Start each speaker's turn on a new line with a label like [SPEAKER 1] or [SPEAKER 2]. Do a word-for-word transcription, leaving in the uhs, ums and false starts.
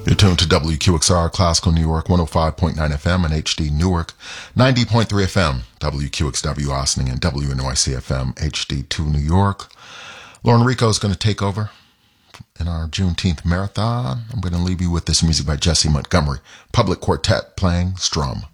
[SPEAKER 1] You're tuned to W Q X R, Classical New York, one oh five point nine F M and H D Newark, ninety point three F M, W Q X W Ossining, and W N Y C F M, H D two New York. Lauren Rico is going to take over in our Juneteenth marathon. I'm going to leave you with this music by Jesse Montgomery, Public Quartet playing Strum.